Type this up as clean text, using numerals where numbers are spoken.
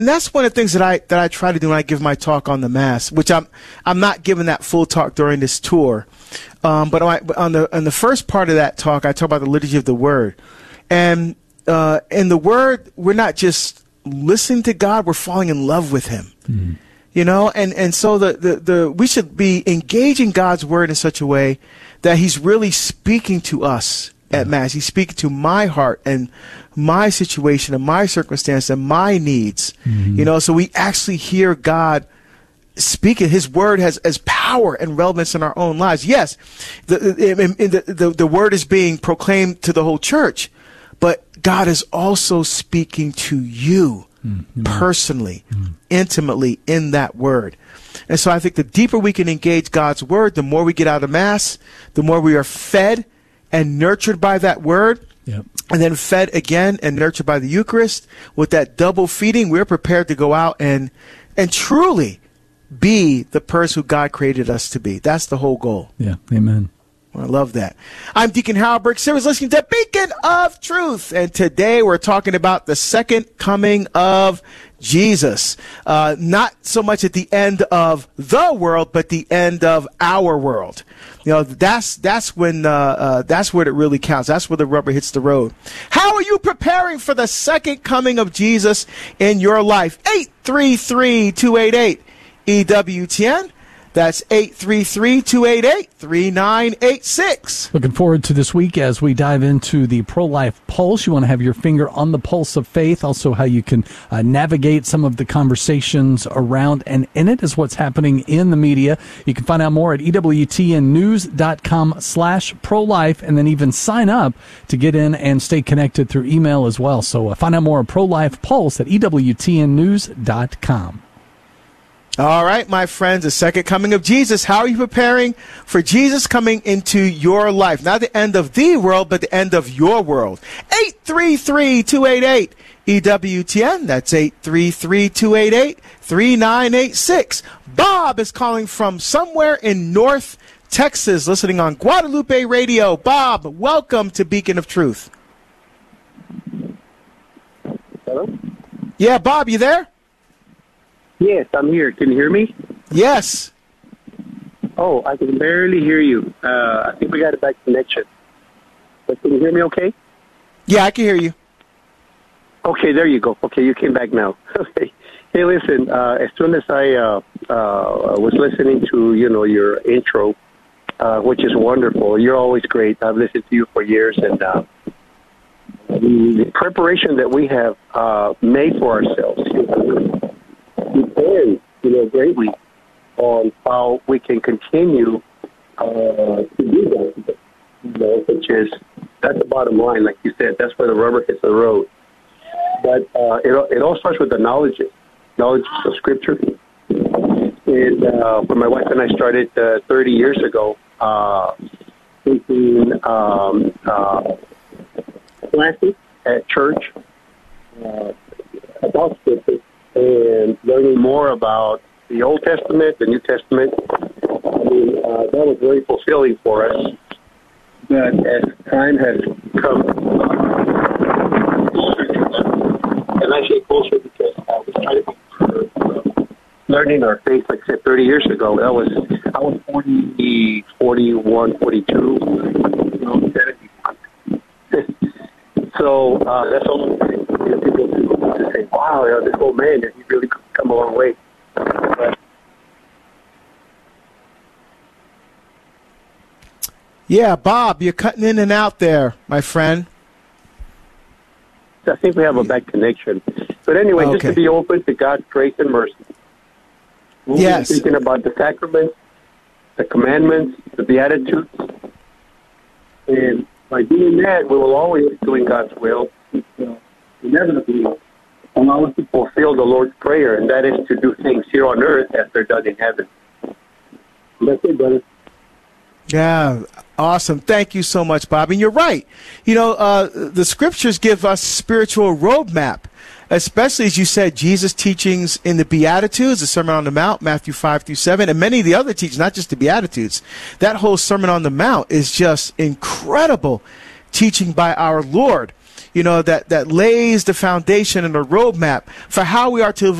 that's one of the things that I try to do when I give my talk on the Mass, which I'm not giving that full talk during this tour. But on the first part of that talk, I talk about the liturgy of the Word. And in the Word, we're not just listening to God, we're falling in love with Him. Mm-hmm. You know, and so we should be engaging God's Word in such a way that He's really speaking to us at Mass. He's speaking to my heart and my situation and my circumstance and my needs. Mm-hmm. You know, so we actually hear God speaking. His Word has power and relevance in our own lives. Yes, the Word is being proclaimed to the whole church, but God is also speaking to you. Mm-hmm. Personally, intimately in that Word. And so I think the deeper we can engage God's Word, the more we get out of Mass, the more we are fed and nurtured by that Word, and then fed again and nurtured by the Eucharist. With that double feeding, we're prepared to go out and truly be the person who God created us to be. That's the whole goal. Yeah, amen. I love that. I'm Deacon Harold Burke Simmons, listening to Beacon of Truth. And today we're talking about the second coming of Jesus. Not so much at the end of the world, but the end of our world. You know, that's when that's where it really counts. That's where the rubber hits the road. How are you preparing for the second coming of Jesus in your life? 833-288-EWTN. That's 833-288-3986. Looking forward to this week as we dive into the Pro-Life Pulse. You want to have your finger on the pulse of faith. Also how you can navigate some of the conversations around and in it is what's happening in the media. You can find out more at EWTNnews.com/pro-life and then even sign up to get in and stay connected through email as well. So find out more at Pro-Life Pulse at EWTNnews.com. All right, my friends, the second coming of Jesus. How are you preparing for Jesus coming into your life? Not the end of the world, but the end of your world. 833-288-EWTN. That's 833-288-3986. Bob is calling from somewhere in North Texas, listening on Guadalupe Radio. Bob, welcome to Beacon of Truth. Hello? Yeah, Bob, you there? Yes, I'm here. Can you hear me? Yes. Oh, I can barely hear you. I think we got a bad connection. But can you hear me okay? Yeah, I can hear you. Okay, there you go. Okay, you came back now. Okay. Hey, listen, as soon as I was listening to, your intro, which is wonderful. You're always great. I've listened to you for years, and the preparation that we have made for ourselves, depends, greatly on how we can continue to do that. Which is, that's the bottom line, like you said. That's where the rubber hits the road. But it all starts with the knowledge of Scripture. And when my wife and I started 30 years ago, taking classes at church about Scripture, and learning more about the Old Testament, the New Testament, that was very fulfilling for us. But as time has come closer to that, and I say closer because I was trying to learning our faith, like I said, 30 years ago. I was 40, 41, 42, 71. So that's all people to say, wow, this old man, he really come a long way. But, yeah, Bob, you're cutting in and out there, my friend. I think we have a bad connection. But anyway, just to be open to God's grace and mercy. We'll be thinking about the sacraments, the commandments, the Beatitudes. And by doing that, we will always be doing God's will. Inevitably allow us to fulfill the Lord's Prayer, and that is to do things here on earth as they're done in heaven. That's it, brother. Yeah, awesome. Thank you so much, Bob. And you're right. The Scriptures give us spiritual roadmap, especially, as you said, Jesus' teachings in the Beatitudes, the Sermon on the Mount, Matthew 5-7, and many of the other teachings, not just the Beatitudes. That whole Sermon on the Mount is just incredible teaching by our Lord. that lays the foundation and the roadmap for how we are to